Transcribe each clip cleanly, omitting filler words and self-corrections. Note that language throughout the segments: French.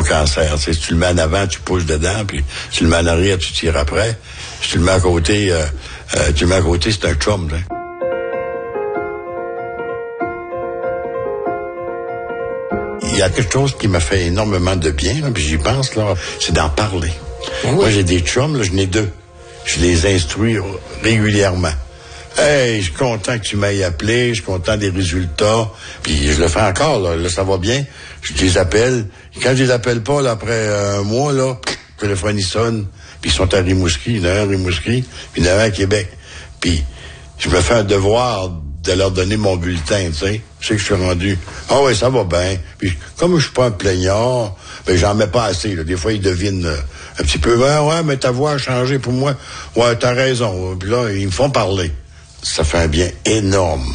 cancer. Tu sais, si tu le mets en avant, tu pousses dedans, puis si tu le mets en arrière, tu tires après. Si tu le mets à côté, c'est un chum, tu sais. Il y a quelque chose qui m'a fait énormément de bien, là, puis j'y pense, là, c'est d'en parler. Oui. Moi, j'ai des chums, là, j'en ai 2. Je les instruis régulièrement. Hey, je suis content que tu m'aies appelé, je suis content des résultats. Puis je le fais encore, là, ça va bien. Je les appelle. Quand je les appelle pas, là, après un mois, là, le téléphone, il sonne. Puis ils sont à Rimouski, il y en a un à Rimouski, puis il y en a un à Québec. Puis je me fais un devoir de leur donner mon bulletin, tu sais. Je sais que je suis rendu. Ah ouais, ça va bien. Puis comme je suis pas un plaignard, ben j'en mets pas assez, là. Des fois, ils devinent un petit peu. Ouais, mais ta voix a changé pour moi. Ouais, t'as raison. Puis là, ils me font parler. Ça fait un bien énorme.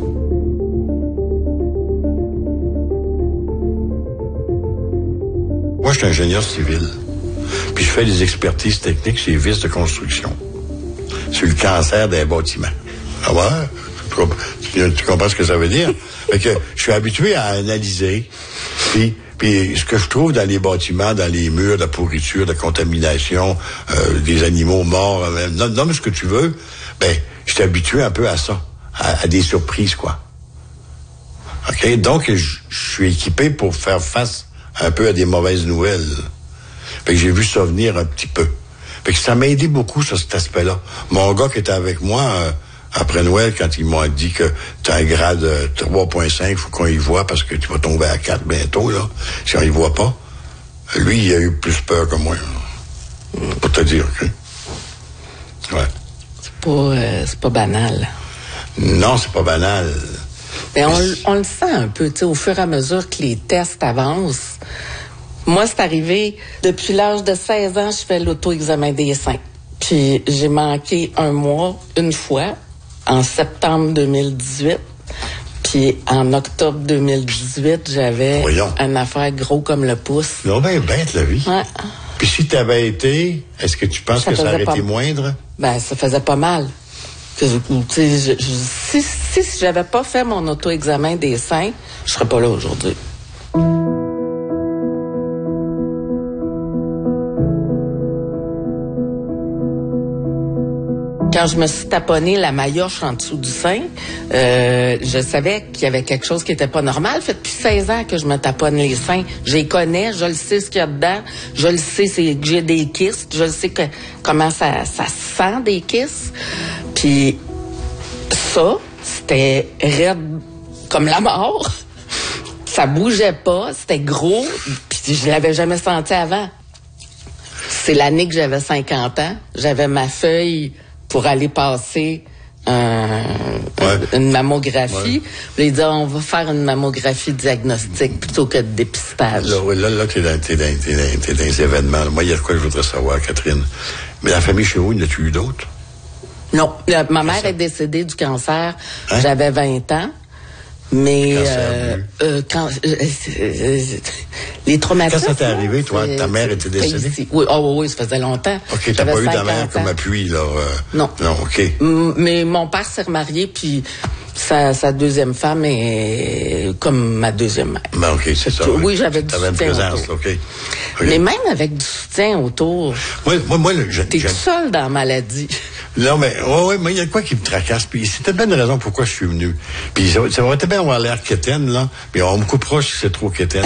Moi, je suis ingénieur civil. Puis je fais des expertises techniques sur les vices de construction. Sur le cancer des bâtiments. Ah ouais? Tu comprends ce que ça veut dire? Fait que je suis habitué à analyser. Puis ce que je trouve dans les bâtiments, dans les murs, la pourriture, la contamination, des animaux morts, nomme ce que tu veux, ben, je suis habitué un peu à ça, à des surprises, quoi. OK? Donc, je suis équipé pour faire face un peu à des mauvaises nouvelles. Fait que j'ai vu ça venir un petit peu. Fait que ça m'a aidé beaucoup sur cet aspect-là. Mon gars qui était avec moi après Noël, quand ils m'ont dit que t'as un grade 3.5, faut qu'on y voit parce que tu vas tomber à 4 bientôt, là. Si on y voit pas. Lui, il a eu plus peur que moi. Pour te dire, OK? Ouais. C'est pas banal. Non, c'est pas banal. Mais on le sent un peu, tu sais, au fur et à mesure que les tests avancent. Moi, c'est arrivé, depuis l'âge de 16 ans, je fais l'auto-examen des seins. Puis j'ai manqué un mois, une fois, en septembre 2018. Puis en octobre 2018, j'avais une affaire gros comme le pouce. Non, ben bête, la vie. Ouais. Puis si t'avais été, est-ce que tu penses que ça aurait été moindre? Ben, ça faisait pas mal. Si j'avais pas fait mon auto-examen des seins, je serais pas là aujourd'hui. Quand je me suis taponné la maillotche en dessous du sein, je savais qu'il y avait quelque chose qui était pas normal. Fait depuis 16 ans que je me taponne les seins. Je les connais, je le sais ce qu'il y a dedans. Je le sais, c'est que j'ai des kystes. Je le sais comment ça sent des kystes. Puis ça, c'était raide comme la mort. Ça bougeait pas, c'était gros. Puis je l'avais jamais senti avant. C'est l'année que j'avais 50 ans. J'avais ma feuille pour aller passer une mammographie. Je lui ai dit, on va faire une mammographie diagnostique plutôt que de dépistage. Là, t'es dans les événements. Moi, il y a de quoi je voudrais savoir, Catherine. Mais la famille chez vous, n'as-tu eu d'autres? Non. Ma mère est décédée du cancer. Hein? J'avais 20 ans. Mais les traumatismes... Quand ça t'est arrivé, toi, ta mère était décédée? Ici. Oui, ça faisait longtemps. OK, t'as pas eu ta mère comme appui, là? Non. Non, OK. Mais mon père s'est remarié, puis sa deuxième femme est comme ma deuxième mère. Ben, OK, c'est ça. Oui, j'avais du soutien une présence, autour. OK. Mais même avec du soutien autour, moi, t'es tout seul dans la maladie. Non, mais il y a quoi qui me tracasse. Puis c'était bien une raison pourquoi je suis venu. Puis ça va être bien avoir l'air quétaine, là. Puis on me coupera si c'est trop quétaine.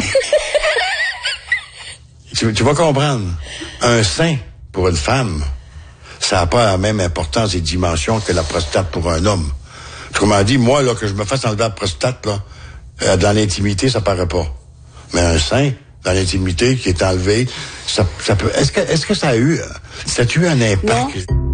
tu vas comprendre. Un sein, pour une femme, ça n'a pas la même importance et dimension que la prostate pour un homme. Autrement dit, moi, là, que je me fasse enlever la prostate, là, dans l'intimité, ça paraît pas. Mais un sein, dans l'intimité, qui est enlevé, ça peut... Est-ce que ça a eu un impact? Non.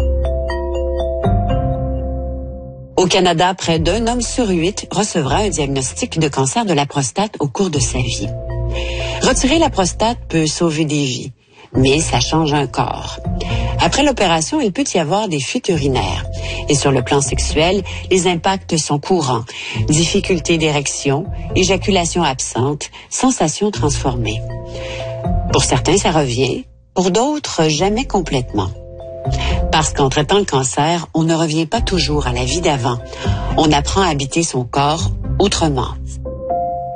Au Canada, près d'un homme sur 8 recevra un diagnostic de cancer de la prostate au cours de sa vie. Retirer la prostate peut sauver des vies, mais ça change un corps. Après l'opération, il peut y avoir des fuites urinaires. Et sur le plan sexuel, les impacts sont courants. Difficulté d'érection, éjaculation absente, sensation transformée. Pour certains, ça revient. Pour d'autres, jamais complètement. Parce qu'en traitant le cancer, on ne revient pas toujours à la vie d'avant. On apprend à habiter son corps autrement.